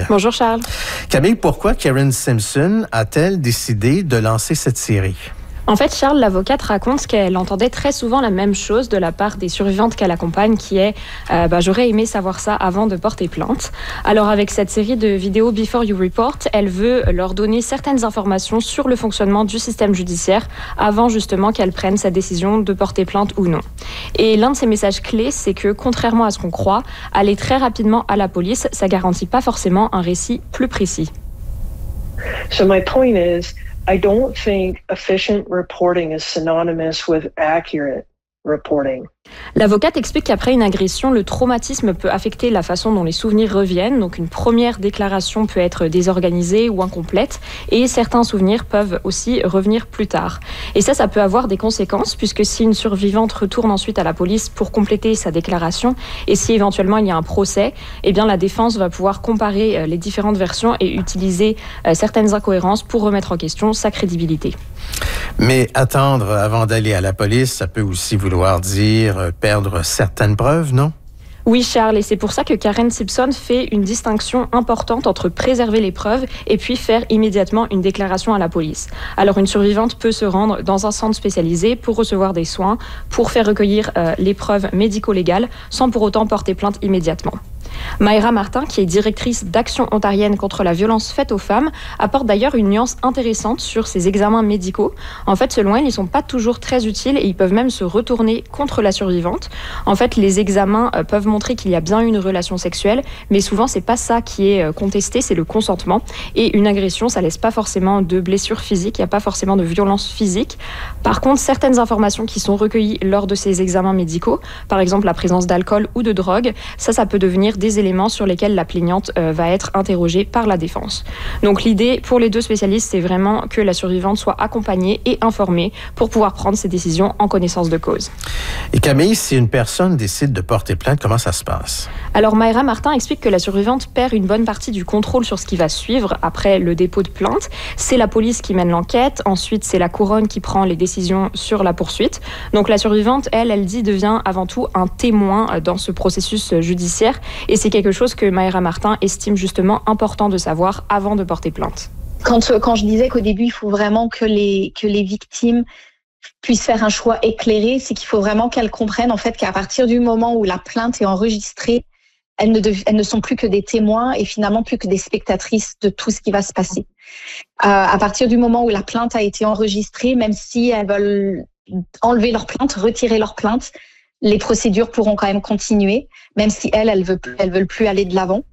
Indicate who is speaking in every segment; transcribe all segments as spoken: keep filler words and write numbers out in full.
Speaker 1: Camille.
Speaker 2: Bonjour Charles.
Speaker 1: Camille, pourquoi Karen Simpson a-t-elle décidé de lancer cette série?
Speaker 2: En fait, Charles, l'avocate, raconte qu'elle entendait très souvent la même chose de la part des survivantes qu'elle accompagne, qui est euh, bah, « j'aurais aimé savoir ça avant de porter plainte ». Alors avec cette série de vidéos Before You Report, elle veut leur donner certaines informations sur le fonctionnement du système judiciaire avant justement qu'elle prenne sa décision de porter plainte ou non. Et l'un de ses messages clés, c'est que contrairement à ce qu'on croit, aller très rapidement à la police, ça garantit pas forcément un récit plus précis.
Speaker 3: So my point is, I don't think efficient reporting is synonymous with accurate reporting.
Speaker 2: L'avocate explique qu'après une agression, le traumatisme peut affecter la façon dont les souvenirs reviennent. Donc une première déclaration peut être désorganisée ou incomplète et certains souvenirs peuvent aussi revenir plus tard. Et ça, ça peut avoir des conséquences puisque si une survivante retourne ensuite à la police pour compléter sa déclaration et si éventuellement il y a un procès, eh bien la défense va pouvoir comparer les différentes versions et utiliser certaines incohérences pour remettre en question sa crédibilité.
Speaker 1: Mais attendre avant d'aller à la police, ça peut aussi vouloir dire perdre certaines preuves, non?
Speaker 2: Oui, Charles, et c'est pour ça que Karen Simpson fait une distinction importante entre préserver les preuves et puis faire immédiatement une déclaration à la police. Alors, une survivante peut se rendre dans un centre spécialisé pour recevoir des soins, pour faire recueillir euh, les preuves médico-légales, sans pour autant porter plainte immédiatement. Mayra Martin, qui est directrice d'Action ontarienne contre la violence faite aux femmes, apporte d'ailleurs une nuance intéressante sur ces examens médicaux. En fait, selon elle, ils ne sont pas toujours très utiles et ils peuvent même se retourner contre la survivante. En fait, les examens euh, peuvent montrer qu'il y a bien eu une relation sexuelle, mais souvent, c'est pas ça qui est contesté, c'est le consentement. Et une agression, ça laisse pas forcément de blessures physiques, il n'y a pas forcément de violence physique. Par contre, certaines informations qui sont recueillies lors de ces examens médicaux, par exemple la présence d'alcool ou de drogue, ça, ça peut devenir des éléments sur lesquels la plaignante euh, va être interrogée par la défense. Donc l'idée pour les deux spécialistes, c'est vraiment que la survivante soit accompagnée et informée pour pouvoir prendre ses décisions en connaissance de cause.
Speaker 1: Et Camille, si une personne décide de porter plainte, comment ça se passe?
Speaker 2: Alors Mayra Martin explique que la survivante perd une bonne partie du contrôle sur ce qui va suivre après le dépôt de plainte. C'est la police qui mène l'enquête, ensuite c'est la couronne qui prend les décisions sur la poursuite. Donc la survivante, elle, elle dit, devient avant tout un témoin dans ce processus judiciaire. Et c'est quelque chose que Mayra Martin estime justement important de savoir avant de porter plainte.
Speaker 4: Quand, quand je disais qu'au début, il faut vraiment que les, que les victimes puissent faire un choix éclairé, c'est qu'il faut vraiment qu'elles comprennent en fait qu'à partir du moment où la plainte est enregistrée, elles ne, dev- elles ne sont plus que des témoins et finalement plus que des spectatrices de tout ce qui va se passer. Euh, à partir du moment où la plainte a été enregistrée, même si elles veulent enlever leur plainte, retirer leur plainte, les procédures pourront quand même continuer, même si elles, elles veulent, elles veulent plus aller de l'avant.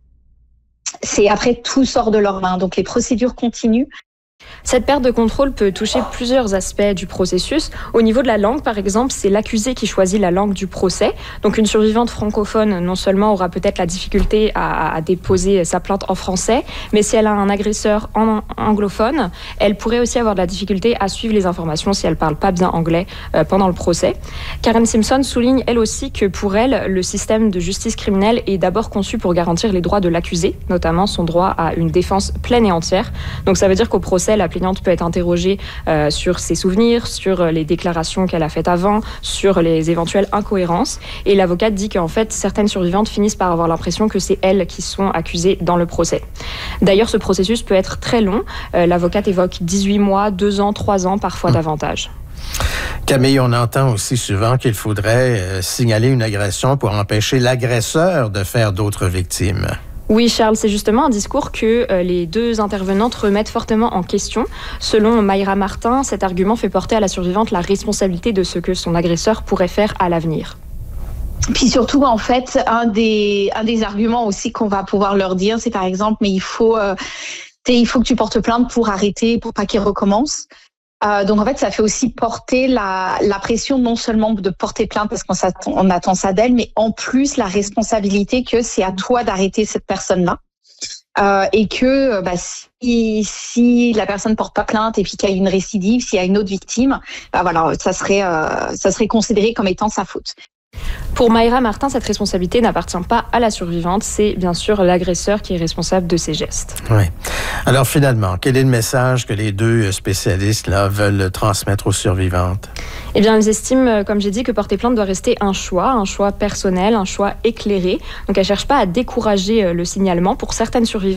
Speaker 4: C'est après, tout sort de leurs mains. Donc, les procédures continuent.
Speaker 2: Cette perte de contrôle peut toucher plusieurs aspects du processus. Au niveau de la langue, par exemple, c'est l'accusé qui choisit la langue du procès. Donc une survivante francophone, non seulement aura peut-être la difficulté à, à déposer sa plainte en français, mais si elle a un agresseur en anglophone, elle pourrait aussi avoir de la difficulté à suivre les informations si elle ne parle pas bien anglais euh, pendant le procès. Karen Simpson souligne elle aussi que pour elle, le système de justice criminelle est d'abord conçu pour garantir les droits de l'accusé, notamment son droit à une défense pleine et entière. Donc ça veut dire qu'au procès, la plaignante peut être interrogée euh, sur ses souvenirs, sur les déclarations qu'elle a faites avant, sur les éventuelles incohérences. Et l'avocate dit qu'en fait, certaines survivantes finissent par avoir l'impression que c'est elles qui sont accusées dans le procès. D'ailleurs, ce processus peut être très long. Euh, l'avocate évoque dix-huit mois, deux ans, trois ans, parfois mmh. davantage.
Speaker 1: Camille, on entend aussi souvent qu'il faudrait euh, signaler une agression pour empêcher l'agresseur de faire d'autres victimes.
Speaker 2: Oui, Charles, c'est justement un discours que euh, les deux intervenantes remettent fortement en question. Selon Mayra Martin, cet argument fait porter à la survivante la responsabilité de ce que son agresseur pourrait faire à l'avenir.
Speaker 4: Puis surtout, en fait, un des, un des arguments aussi qu'on va pouvoir leur dire, c'est par exemple, mais il faut, euh, il faut que tu portes plainte pour arrêter, pour pas qu'il recommence. Euh, donc en fait, ça fait aussi porter la, la pression non seulement de porter plainte parce qu'on s'attend, on attend ça d'elle, mais en plus la responsabilité que c'est à toi d'arrêter cette personne-là. Euh, et que bah, si, si la personne porte pas plainte et puis qu'il y a une récidive, s'il y a une autre victime, bah voilà, ça serait, euh, ça serait considéré comme étant sa faute.
Speaker 2: Pour Mayra Martin, cette responsabilité n'appartient pas à la survivante, c'est bien sûr l'agresseur qui est responsable de ses gestes.
Speaker 1: Oui. Alors finalement, quel est le message que les deux spécialistes là veulent transmettre aux survivantes?
Speaker 2: Eh bien, elles estiment, comme j'ai dit, que porter plainte doit rester un choix, un choix personnel, un choix éclairé. Donc, elles ne cherchent pas à décourager le signalement. Pour certaines survivantes,